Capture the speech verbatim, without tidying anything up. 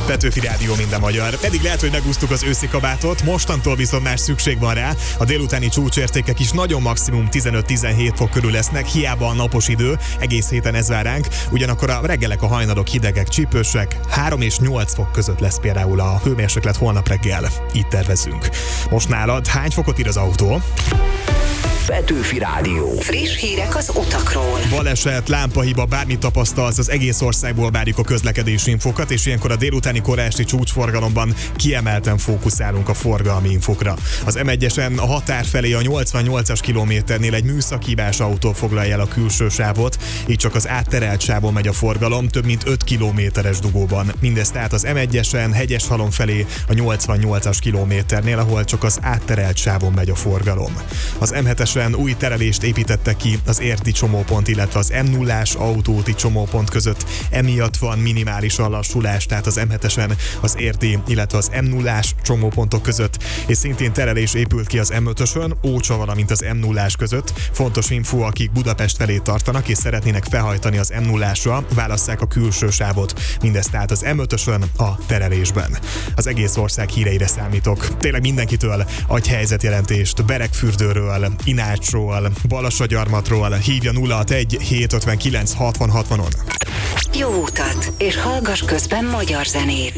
Petőfi Rádió, minden magyar. Eddig lehet, hogy megúsztuk az őszi kabátot, mostantól viszont már szükség van rá. A délutáni csúcsértékek is nagyon maximum tizenöt-tizenhét fok körül lesznek, hiába a napos idő, egész héten ez vár ránk. Ugyanakkor a reggelek, a hajnalok hidegek, csípősek, három és nyolc fok között lesz például a hőmérséklet holnap reggel. Így tervezünk. Most nálad hány fokot ír az autó? Petőfi Rádió. Friss hírek az utakról. Baleset, lámpahiba, bármit tapasztalsz, az egész országból várjuk a közlekedési infokat, és ilyenkor a délutáni koráesti csúcsforgalomban kiemelten fókuszálunk a forgalmi infokra. Az em egyesen a határ felé a nyolcvannyolcas kilométernél egy műszakhibás autó foglalja el a külső sávot, így csak az átterelt sávon megy a forgalom, több mint öt kilométeres dugóban. Mindez tehát az em egyesen Hegyeshalom felé a nyolcvannyolcas kilométernél, ahol csak az átterelt sávon megy a forgalom. Az em hetesen új terelést építettek ki az érdi csomópont, illetve az em nullás autóúti csomópont között. Emiatt van minimális lassulás, tehát az em hetesen az érdi, illetve az em nullás csomópontok között, és szintén terelés épült ki az em ötösön, Ócsa, valamint az em nullás között. Fontos info, akik Budapest felé tartanak és szeretnének felhajtani az em nullásra, válasszák a külső sávot. Mindezt tehát az em ötösön a terelésben. Az egész ország híreire számítok. Tényleg mindenkitől agyhelyzetjelentést Beregfürdőről, Inácsról, Balassagyarmatról, hívja nulla hatvanegy hétszázötvenkilenc hatvan hatvanon. Jó utat, és hallgass közben magyar zenét.